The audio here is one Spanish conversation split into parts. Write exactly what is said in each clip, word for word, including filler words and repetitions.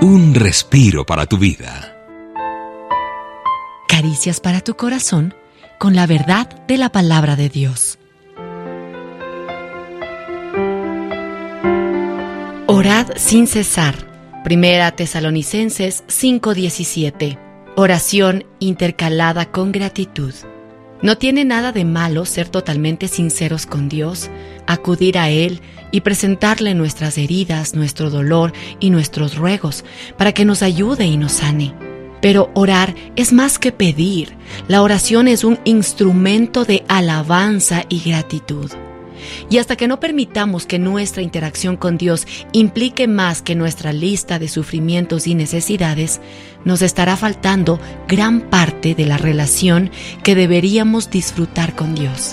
un respiro para tu vida. Caricias para tu corazón con la verdad de la palabra de Dios. Orad sin cesar. Primera Tesalonicenses cinco diecisiete. Oración intercalada con gratitud. No tiene nada de malo ser totalmente sinceros con Dios, acudir a Él y presentarle nuestras heridas, nuestro dolor y nuestros ruegos para que nos ayude y nos sane. Pero orar es más que pedir. La oración es un instrumento de alabanza y gratitud. Y hasta que no permitamos que nuestra interacción con Dios implique más que nuestra lista de sufrimientos y necesidades, nos estará faltando gran parte de la relación que deberíamos disfrutar con Dios.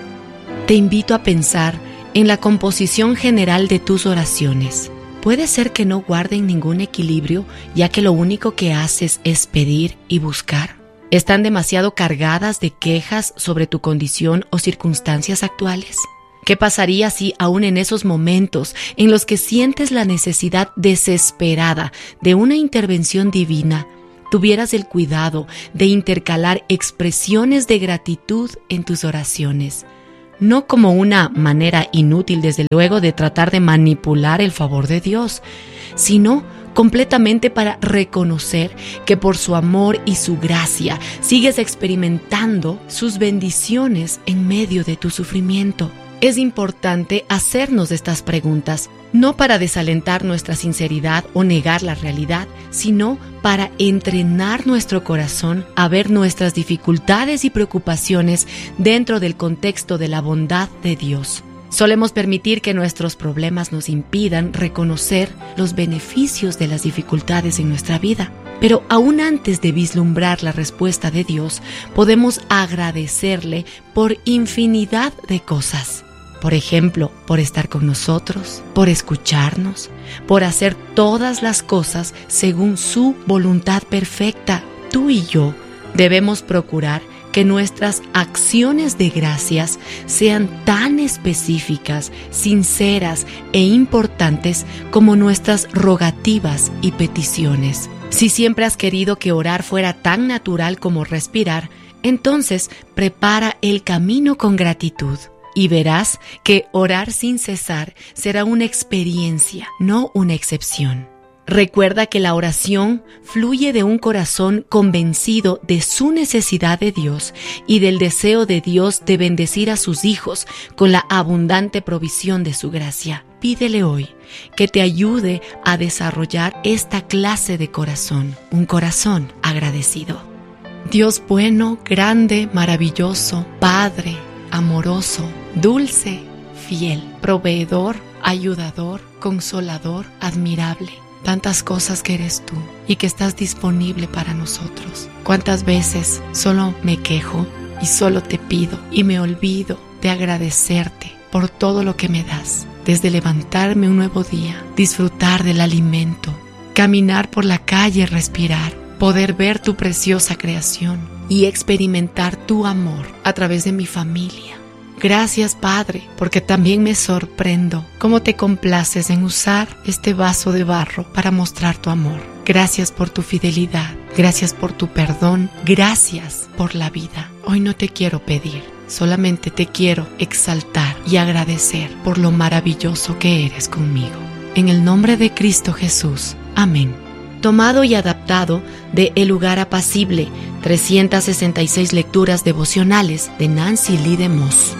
Te invito a pensar en la composición general de tus oraciones. Puede ser que no guarden ningún equilibrio, ya que lo único que haces es pedir y buscar. ¿Están demasiado cargadas de quejas sobre tu condición o circunstancias actuales? ¿Qué pasaría si, aún en esos momentos en los que sientes la necesidad desesperada de una intervención divina, tuvieras el cuidado de intercalar expresiones de gratitud en tus oraciones? No como una manera inútil, desde luego, de tratar de manipular el favor de Dios, sino completamente para reconocer que por su amor y su gracia sigues experimentando sus bendiciones en medio de tu sufrimiento. Es importante hacernos estas preguntas, no para desalentar nuestra sinceridad o negar la realidad, sino para entrenar nuestro corazón a ver nuestras dificultades y preocupaciones dentro del contexto de la bondad de Dios. Solemos permitir que nuestros problemas nos impidan reconocer los beneficios de las dificultades en nuestra vida. Pero aún antes de vislumbrar la respuesta de Dios, podemos agradecerle por infinidad de cosas. Por ejemplo, por estar con nosotros, por escucharnos, por hacer todas las cosas según su voluntad perfecta. Tú y yo debemos procurar que nuestras acciones de gracias sean tan específicas, sinceras e importantes como nuestras rogativas y peticiones. Si siempre has querido que orar fuera tan natural como respirar, entonces prepara el camino con gratitud. Y verás que orar sin cesar será una experiencia, no una excepción. Recuerda que la oración fluye de un corazón convencido de su necesidad de Dios y del deseo de Dios de bendecir a sus hijos con la abundante provisión de su gracia. Pídele hoy que te ayude a desarrollar esta clase de corazón, un corazón agradecido. Dios bueno, grande, maravilloso, Padre, amoroso, dulce, fiel, proveedor, ayudador, consolador, admirable. Tantas cosas que eres tú y que estás disponible para nosotros. ¿Cuántas veces solo me quejo y solo te pido y me olvido de agradecerte por todo lo que me das? Desde levantarme un nuevo día, disfrutar del alimento, caminar por la calle, respirar, poder ver tu preciosa creación y experimentar tu amor a través de mi familia. Gracias, Padre, porque también me sorprendo cómo te complaces en usar este vaso de barro para mostrar tu amor. Gracias por tu fidelidad, gracias por tu perdón, gracias por la vida. Hoy no te quiero pedir, solamente te quiero exaltar y agradecer por lo maravilloso que eres conmigo. En el nombre de Cristo Jesús. Amén. Tomado y adaptado de El lugar apacible, trescientas sesenta y seis lecturas devocionales de Nancy Lee DeMoss.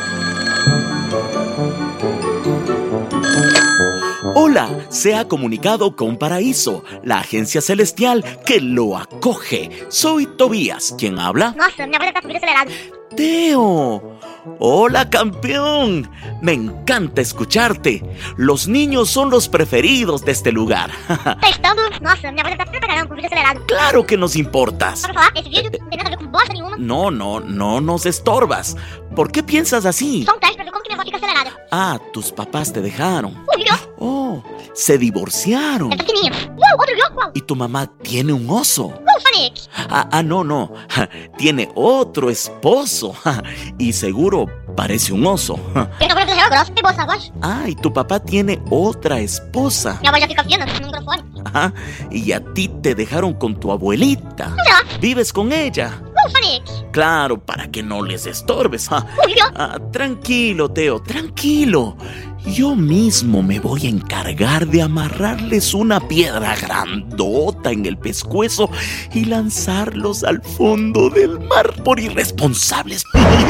Hola, se ha comunicado con Paraíso, la agencia celestial que lo acoge. Soy Tobías, ¿quién habla? Nossa, minha voz está subindo acelerado. Teo, hola campeón, me encanta escucharte. Los niños son los preferidos de este lugar. Testando. Nossa, minha voz está subindo pra caramba, com vídeo acelerado. Claro que nos importas. Só pra falar, esse vídeo não tem nada a ver com bosta nenhuma. No, no, no nos estorbas. ¿Por qué piensas así? Só um teste pra ver como que minha voz fica acelerada. Ah, tus papás te dejaron. Uh, vídeo. Oh, se divorciaron. É pequenininha. Uh, outro vídeo. Uau. ¿Y tu mamá tiene un oso? Uh, Sonic. Ah, ah, no, no. Tiene otro esposo. Y seguro parece un oso. Eu não vou fazer grosso, tem bolsa voz. Ah, y tu papá tiene otra esposa. Minha voz já fica fina no microfone. Ajá, y a ti te dejaron con tu abuelita. Já. ¿Vives con ella? Uh, Sonic. Claro, para que no les estorbes. Ah, Uh, viu? ah, tranquilo, Teo, tranquilo. Yo mismo me voy a encargar de amarrarles una piedra grandota en el pescuezo y lanzarlos al fondo del mar por irresponsables.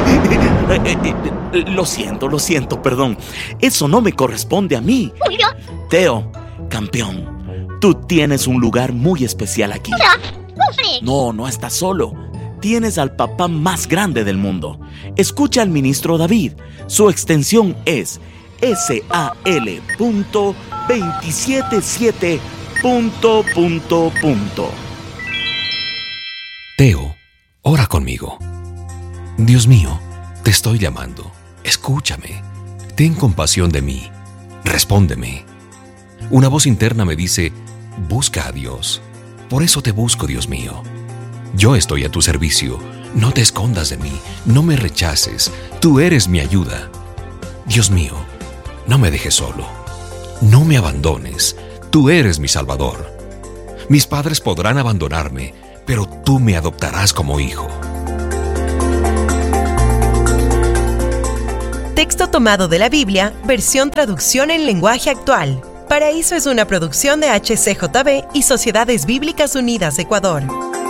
Lo siento, lo siento, perdón. Eso no me corresponde a mí. Uh, viu? Teo, campeón, tú tienes un lugar muy especial aquí. Já. Uh, Sonic. No, no estás solo. Tienes al papá más grande del mundo. Escucha al ministro David. Su extensión es S A L punto veintisiete siete punto punto punto. Teo, ora conmigo. Dios mío, te estoy llamando. Escúchame. Ten compasión de mí. Respóndeme. Una voz interna me dice, busca a Dios. Por eso te busco, Dios mío. Yo estoy a tu servicio. No te escondas de mí. No me rechaces. Tú eres mi ayuda. Dios mío, no me dejes solo. No me abandones. Tú eres mi Salvador. Mis padres podrán abandonarme, pero tú me adoptarás como hijo. Texto tomado de la Biblia, versión traducción en lenguaje actual. Paraíso es una producción de H C J B y Sociedades Bíblicas Unidas Ecuador.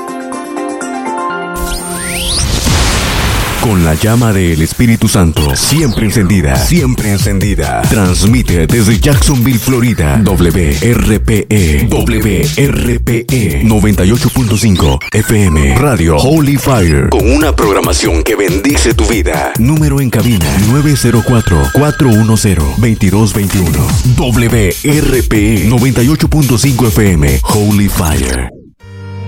Con la llama del Espíritu Santo siempre encendida, siempre encendida. Transmite desde Jacksonville, Florida, W R P E, W R P E noventa y ocho punto cinco F M, Radio Holy Fire, con una programación que bendice tu vida. Número en cabina nueve cero cuatro, cuatro uno cero, dos dos dos uno. W R P E noventa y ocho punto cinco F M, Holy Fire.